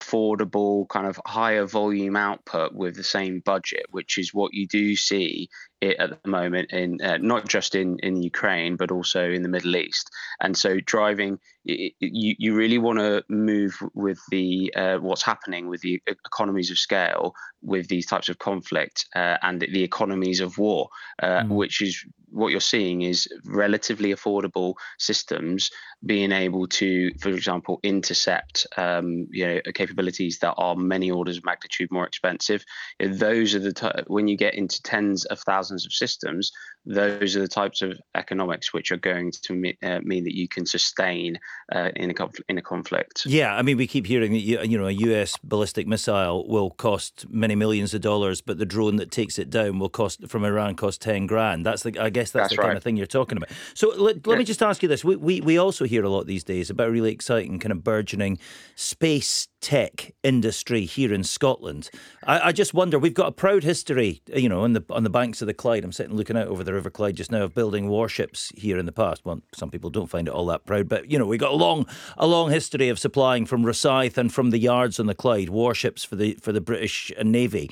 affordable, kind of higher volume output with the same budget, which is what you do see at the moment in not just in Ukraine, but also in the Middle East. And so driving, you really want to move with the what's happening with the economies of scale with these types of conflict and the economies of war, which is what you're seeing is relatively affordable systems being able to, for example, intercept capabilities that are many orders of magnitude more expensive. Those are when you get into tens of thousands of systems, those are the types of economics which are going to mean that you can sustain in a conflict. Yeah, I mean, we keep hearing that a US ballistic missile will cost many millions of dollars, but the drone that takes it down will cost $10,000. That's the right. kind of thing you're talking about. So let me just ask you this: we also hear a lot these days about a really exciting kind of burgeoning space tech industry here in Scotland. I just wonder, we've got a proud history, on the banks of the Clyde. I'm sitting looking out over the River Clyde just now, of building warships here in the past. Well, some people don't find it all that proud, but we've got a long history of supplying from Rosyth and from the yards on the Clyde warships for the British Navy.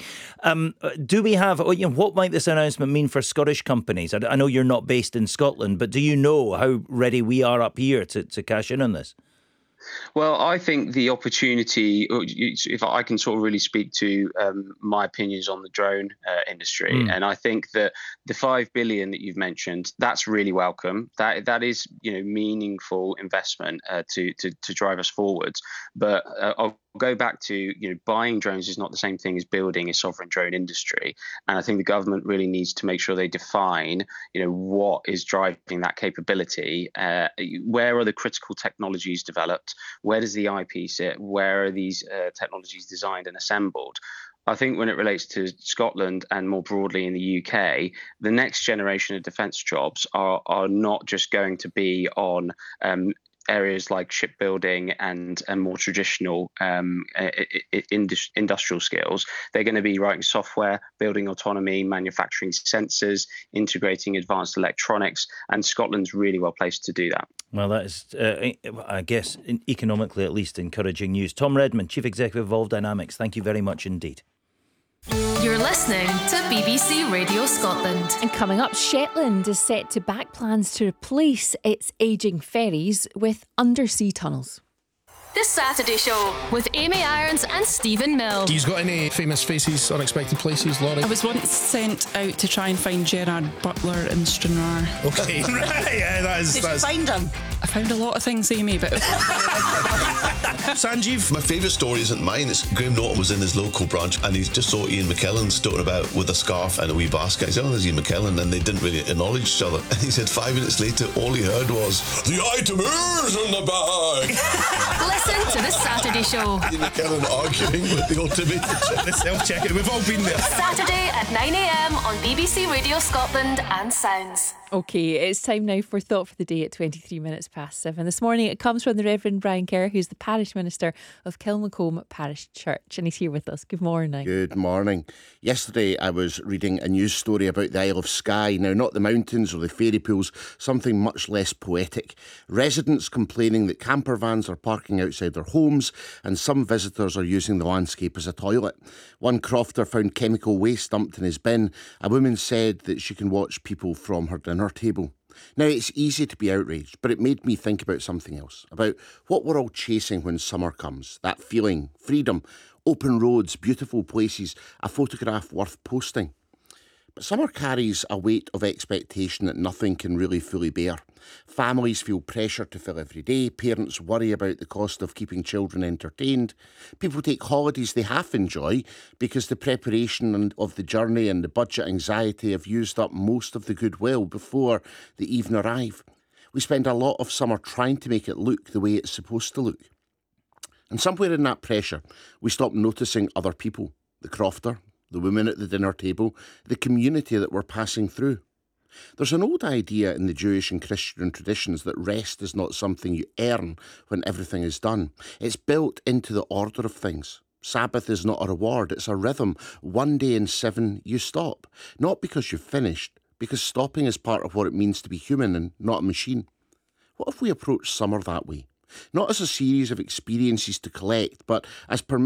Do we have? What might this announcement mean for Scottish companies? I know you're not based in Scotland, but do you know how ready we are up here to cash in on this? Well, I think the opportunity, if I can sort of really speak to my opinions on the drone industry, and I think that the 5 billion that you've mentioned, that's really welcome. That is, meaningful investment to drive us forwards. But I'll go back to, buying drones is not the same thing as building a sovereign drone industry. And I think the government really needs to make sure they define, what is driving that capability. Where are the critical technologies developed? Where does the IP sit? Where are these technologies designed and assembled? I think when it relates to Scotland and more broadly in the UK, the next generation of defence jobs are not just going to be on areas like shipbuilding and more traditional industrial skills. They're going to be writing software, building autonomy, manufacturing sensors, integrating advanced electronics, and Scotland's really well placed to do that. Well, that is, I guess, economically at least, encouraging news. Tom Redman, Chief Executive of Evolve Dynamics, thank you very much indeed. You're listening to BBC Radio Scotland. And coming up, Shetland is set to back plans to replace its ageing ferries with undersea tunnels. This Saturday show with Amy Irons and Stephen Mill. You've got any famous faces, unexpected places, Laurie? I was once sent out to try and find Gerard Butler in Stranraer. Okay, right, yeah, that is... Did you find him? I found a lot of things, Amy, but... Sanjeev? My favourite story isn't mine. It's Graham Norton was in his local branch and he just saw Ian McKellen stoking about with a scarf and a wee basket. He said, there's Ian McKellen, and they didn't really acknowledge each other. And he said 5 minutes later, all he heard was, the item is in the bag. Listen to the Saturday show. Ian McKellen arguing with the automated The self-checking, we've all been there. Saturday at 9 a.m. on BBC Radio Scotland and Sounds. OK, it's time now for Thought for the Day at 23 minutes past 7. This morning it comes from the Reverend Brian Kerr, who's the parish minister of Kilmacombe Parish Church, and he's here with us. Good morning. Good morning. Yesterday I was reading a news story about the Isle of Skye. Now, not the mountains or the fairy pools, something much less poetic. Residents complaining that camper vans are parking outside their homes and some visitors are using the landscape as a toilet. One crofter found chemical waste dumped in his bin. A woman said that she can watch people from her dinner table. Now, it's easy to be outraged, but it made me think about something else, about what we're all chasing when summer comes. That feeling, freedom, open roads, beautiful places, a photograph worth posting. But summer carries a weight of expectation that nothing can really fully bear. Families feel pressure to fill every day. Parents worry about the cost of keeping children entertained. People take holidays they half enjoy because the preparation of the journey and the budget anxiety have used up most of the goodwill before they even arrive. We spend a lot of summer trying to make it look the way it's supposed to look. And somewhere in that pressure, we stop noticing other people, the crofter, the women at the dinner table, the community that we're passing through. There's an old idea in the Jewish and Christian traditions that rest is not something you earn when everything is done. It's built into the order of things. Sabbath is not a reward, it's a rhythm. 1 day in 7 you stop. Not because you've finished, because stopping is part of what it means to be human and not a machine. What if we approach summer that way? Not as a series of experiences to collect, but as permission